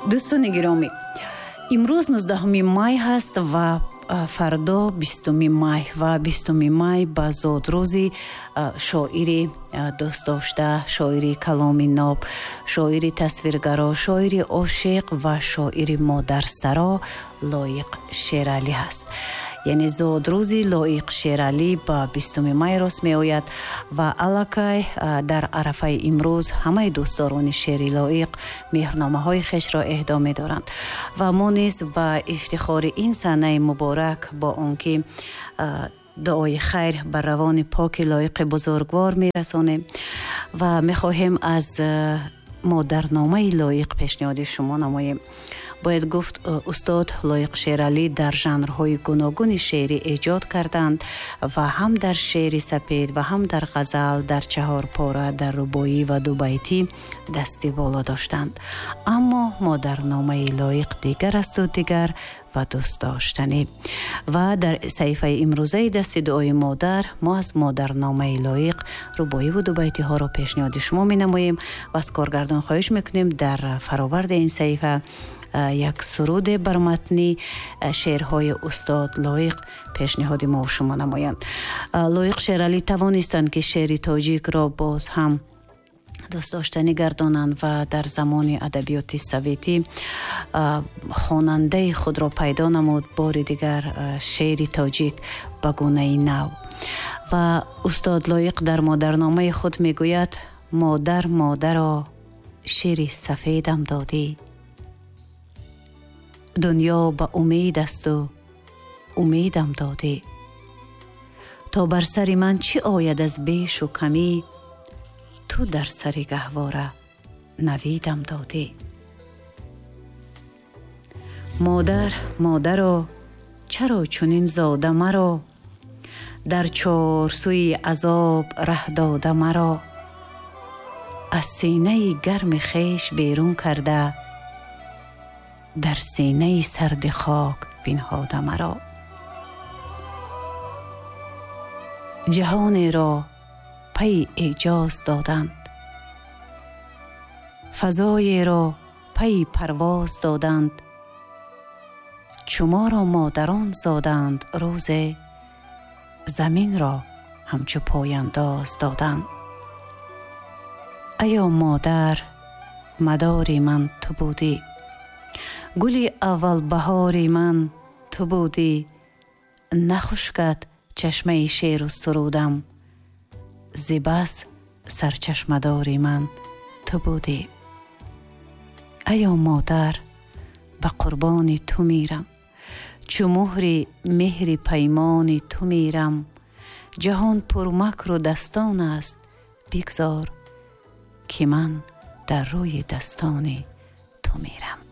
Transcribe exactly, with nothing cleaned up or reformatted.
دوستان گرامی، امروز نوزدهم مای هست و فردا بیستم مای و بیستم مای با زادروزی شاعری دوست داشته، شاعری کلامی ناب، شاعری تصویرگرا، شاعری عاشق و شاعری مادرسرا لایق شیرالی هست. یعنی زادروزی لایق شیرالی با بیستم مای راست می آید و الکای در عرفه امروز همه دوستداران شعر لایق مهرنامه های خیش را اهدا می دارند و ما نیز با افتخار این سنه مبارک با آنکه دعای خیر بر روان پاک لایق بزرگوار می رسانیم و می خواهیم از مادرنامه لایق پیشنهاد شما نماییم. باید گفت استاد لایق شیرالی در ژانرهای گوناگون شعری ایجاد کردند و هم در شعر سپید و هم در غزل، در چهار پاره، در رباعی و دو بیتی دستی بالا داشتند. اما مادرنامه لایق دیگر است و دیگر و دوست داشتنی. و در صحیفه امروزه دست دعای مادر ما از مادرنامه لایق رباعی و دو بیتی ها را پیشنهاد شما می نماییم و از کارگردان خواهش میکنیم در فرآورد این صحیفه یک سرود بر متن شعرهای استاد لایق پیشنهاد ما و شما نمایند. لایق شیرالی توانستند که شعر تاجیک را باز هم دوست داشتنی گردانند و در زمان ادبیات سویتی خواننده خود را پیدا نمود. بار دیگر شعر تاجیک به گونه نو و استاد لایق در مادرنامه خود میگوید: مادر مادرا شعر سفیدم دادی، دنیا با امید است و امیدم دادی. تا بر سر من چی آید از بیش و کمی، تو در سر گهواره نویدم دادی. مادر مادرا چرا چنین زاده مرا، در چار سوی عذاب ره داده مرا. از سینه گرم خیش بیرون کرده، در سینه سرد خاک بنهاده مرا. جهان را پی اعجاز دادند، فضای را پی پرواز دادند. شما را مادران زادند روز، زمین را همچو پایانداز دادند. ایا مادر مداری من تو بودی، گلی اول بهاری من تو بودی. نخشکد چشمه شعر و سرودم، زیباس سرچشمداری من تو بودی. ایا مادر به قربان تو میرم، چو مهر مهر پیمان تو میرم. جهان پر مکر و دستان است، بگذار که من در روی دستان تو میرم.